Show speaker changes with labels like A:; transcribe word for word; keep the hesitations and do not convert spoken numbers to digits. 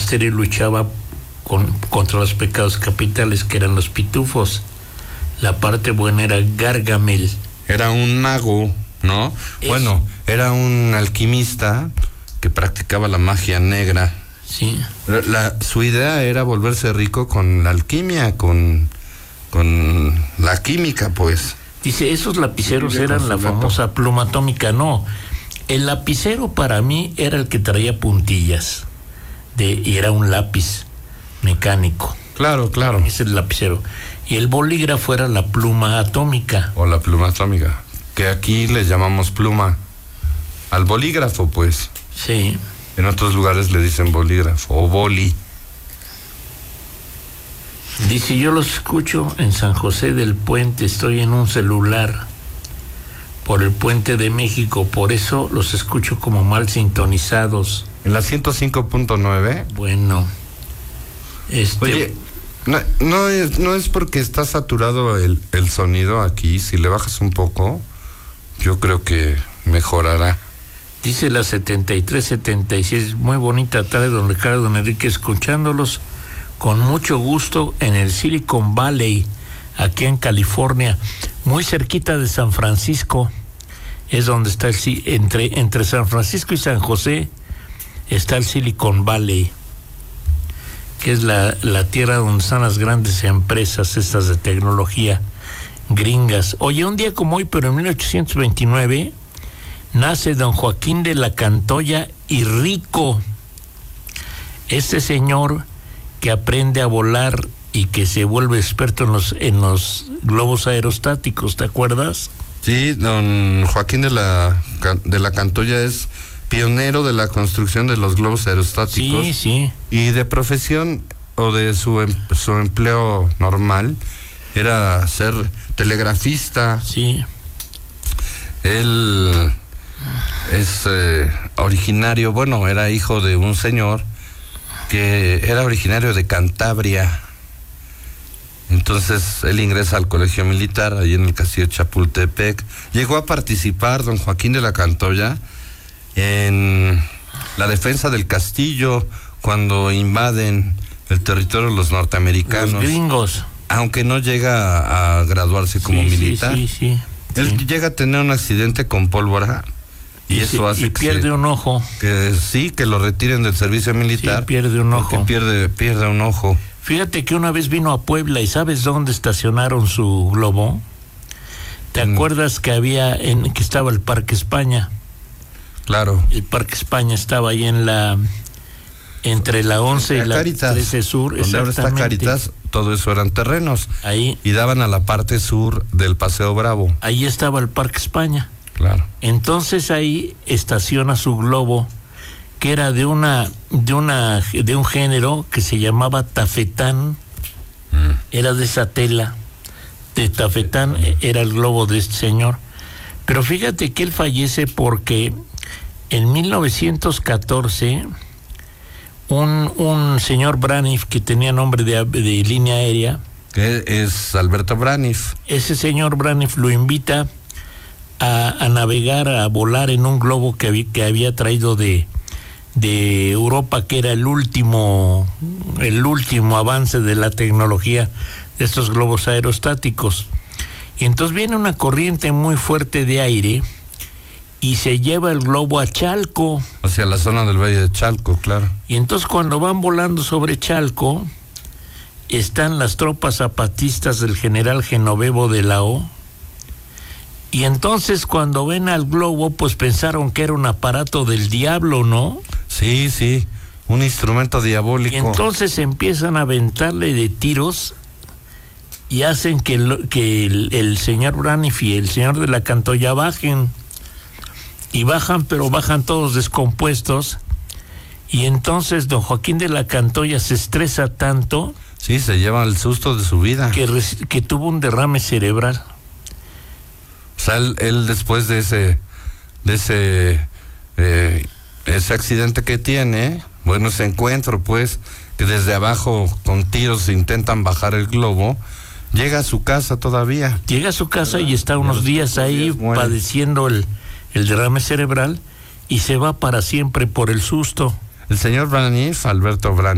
A: ministerio luchaba con, contra los pecados capitales, que eran los pitufos. La parte buena era Gargamel.
B: Era un mago, ¿no? Es... Bueno, era un alquimista que practicaba la magia negra.
A: Sí.
B: La, la, su idea era volverse rico con la alquimia, con, con la química, pues.
A: Dice, esos lapiceros eran la famosa pluma atómica. No, el lapicero para mí era el que traía puntillas de, y era un lápiz mecánico.
B: Claro, claro.
A: Ese es el lapicero. Y el bolígrafo era la pluma atómica.
B: O la pluma atómica, que aquí le llamamos pluma al bolígrafo, pues.
A: Sí.
B: En otros lugares le dicen bolígrafo o boli.
A: Dice, yo los escucho en San José del Puente, estoy en un celular por el Puente de México, por eso los escucho como mal sintonizados.
B: ¿En la ciento cinco punto nueve?
A: Bueno. Este...
B: Oye, no, no, es, no es porque está saturado el, el sonido aquí, si le bajas un poco, yo creo que mejorará.
A: Dice la setenta y tres setenta y seis, muy bonita tarde, don Ricardo, don Enrique, escuchándolos con mucho gusto en el Silicon Valley, aquí en California, muy cerquita de San Francisco, es donde está el, entre, entre San Francisco y San José, está el Silicon Valley, que es la, la tierra donde están las grandes empresas estas de tecnología gringas. Oye, un día como hoy, pero en mil ochocientos veintinueve, nace don Joaquín de la Cantoya y Rico. Este señor que aprende a volar y que se vuelve experto en los en los globos aerostáticos, ¿te acuerdas?
B: Sí, don Joaquín de la de la Cantoya es pionero de la construcción de los globos aerostáticos.
A: Sí, sí.
B: Y de profesión o de su, su empleo normal era ser telegrafista.
A: Sí.
B: Él es eh, originario, bueno, era hijo de un señor que era originario de Cantabria. Entonces él ingresa al colegio militar ahí en el castillo de Chapultepec. Llegó a participar don Joaquín de la Cantoya en la defensa del castillo cuando invaden el territorio de los norteamericanos.
A: Los gringos.
B: Aunque no llega a graduarse como
A: sí,
B: militar.
A: Sí, sí, sí.
B: Él
A: sí.
B: llega a tener un accidente con pólvora y, y eso
A: sí,
B: hace
A: y
B: que
A: pierde
B: se,
A: un ojo.
B: Que sí, que lo retiren del servicio militar.
A: Sí, pierde un ojo.
B: Pierde, pierde un ojo.
A: Fíjate que una vez vino a Puebla y ¿sabes dónde estacionaron su globo? ¿Te mm. acuerdas que había en que estaba el Parque España?
B: Claro.
A: El Parque España estaba ahí en la entre la once y la
B: Cáritas,
A: trece Sur.
B: Donde ahora está Cáritas, todo eso eran terrenos.
A: Ahí.
B: Y daban a la parte sur del Paseo Bravo.
A: Ahí estaba el Parque España.
B: Claro.
A: Entonces ahí estaciona su globo, que era de una de una de un género que se llamaba tafetán. Mm. Era de esa tela de tafetán, mm. era el globo de este señor. Pero fíjate que él fallece porque en mil novecientos catorce un un señor Braniff, que tenía nombre de, de línea aérea,
B: que es Alberto Braniff.
A: Ese señor Braniff lo invita a, a navegar, a volar en un globo que había, que había traído de de Europa, que era el último el último avance de la tecnología de estos globos aerostáticos. Y entonces viene una corriente muy fuerte de aire y se lleva el globo a Chalco.
B: Hacia la zona del Valle de Chalco, claro.
A: Y entonces cuando van volando sobre Chalco, están las tropas zapatistas del general Genovevo de la O. Y entonces cuando ven al globo, pues pensaron que era un aparato del diablo, ¿no?
B: Sí, sí, un instrumento diabólico.
A: Y entonces empiezan a aventarle de tiros y hacen que, el, que el, el señor Braniff y el señor de la Cantoya bajen. Y bajan, pero bajan todos descompuestos. Y entonces don Joaquín de la Cantoya se estresa tanto.
B: Sí, se lleva el susto de su vida.
A: Que, que tuvo un derrame cerebral.
B: O sea, él, él después de ese, de ese, eh, ese accidente que tiene, bueno, ese encuentro, pues, que desde abajo con tiros intentan bajar el globo, llega a su casa todavía.
A: Llega a su casa, ¿verdad? Y está unos días ahí días padeciendo el, el derrame cerebral y se va para siempre por el susto.
B: El señor Braniff, Alberto Braniff.